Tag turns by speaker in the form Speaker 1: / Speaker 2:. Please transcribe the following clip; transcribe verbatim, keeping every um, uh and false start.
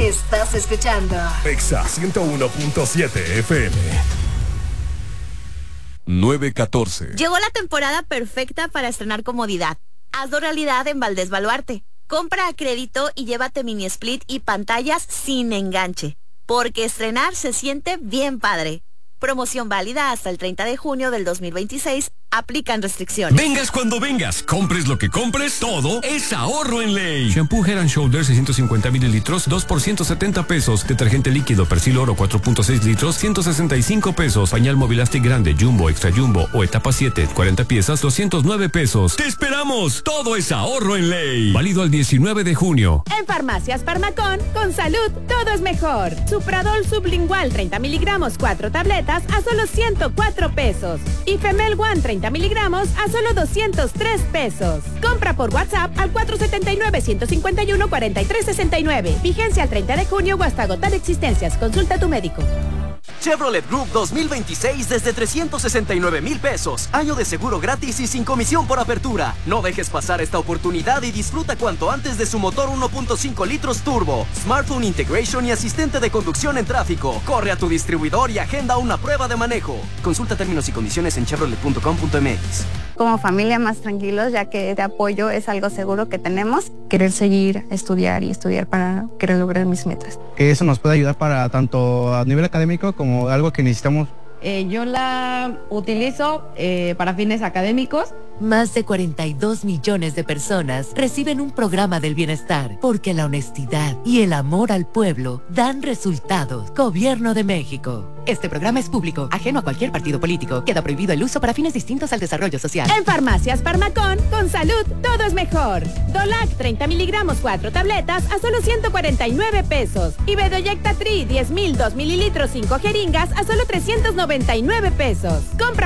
Speaker 1: Estás escuchando
Speaker 2: Exa ciento uno punto siete F M. nueve catorce.
Speaker 3: Llegó la temporada perfecta para estrenar comodidad. Hazlo realidad en Valdés Baluarte. Compra a crédito y llévate mini split y pantallas sin enganche. Porque estrenar se siente bien padre. Promoción válida hasta el treinta de junio del dos mil veintiséis. Aplican restricciones.
Speaker 4: Vengas cuando vengas, compres lo que compres, todo es ahorro en Ley. Shampoo Head and Shoulders seiscientos cincuenta mililitros, dos por ciento setenta pesos. Detergente líquido Persil Oro cuatro punto seis litros, ciento sesenta y cinco pesos. Pañal Movilastic grande, Jumbo, Extra Jumbo o etapa siete, cuarenta piezas, doscientos nueve pesos. ¡Te esperamos! Todo es ahorro en Ley. Válido al diecinueve de junio.
Speaker 5: En Farmacias Farmacón, con salud, todo es mejor. Supradol sublingual treinta miligramos, cuatro tabletas a solo ciento cuatro pesos. Y Femel One treinta miligramos a solo doscientos tres pesos. Compra por WhatsApp al cuatro siete nueve, uno cinco uno, cuatro tres seis nueve. Vigencia al treinta de junio o hasta agotar existencias. Consulta a tu médico.
Speaker 6: Chevrolet Group dos mil veintiséis desde trescientos sesenta y nueve mil pesos. Año de seguro gratis y sin comisión por apertura. No dejes pasar esta oportunidad y disfruta cuanto antes de su motor uno punto cinco litros turbo, smartphone integration y asistente de conducción en tráfico. Corre a tu distribuidor y agenda una prueba de manejo. Consulta términos y condiciones en chevrolet punto com punto m x.
Speaker 7: Como familia más tranquilos, ya que este apoyo es algo seguro que tenemos.
Speaker 8: Querer seguir, estudiar y estudiar para querer lograr mis metas.
Speaker 9: Que eso nos puede ayudar para tanto a nivel académico como algo que necesitamos.
Speaker 10: Eh, yo la utilizo eh, para fines académicos.
Speaker 11: Más de cuarenta y dos millones de personas reciben un programa del bienestar porque la honestidad y el amor al pueblo dan resultados. Gobierno de México. Este programa es público, ajeno a cualquier partido político. Queda prohibido el uso para fines distintos al desarrollo social.
Speaker 5: En Farmacias Farmacón, con salud, todo es mejor. Dolac treinta miligramos, cuatro tabletas a solo ciento cuarenta y nueve pesos. Y Bedoyecta Tri diez mil, dos mililitros, cinco jeringas a solo trescientos noventa y nueve pesos. Compra